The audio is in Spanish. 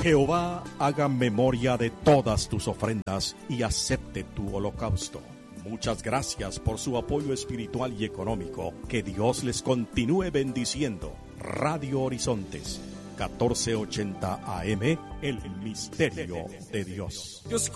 Jehová haga memoria de todas tus ofrendas y acepte tu holocausto. Muchas gracias por su apoyo espiritual y económico. Que Dios les continúe bendiciendo. Radio Horizontes, 1480 AM, el misterio de Dios.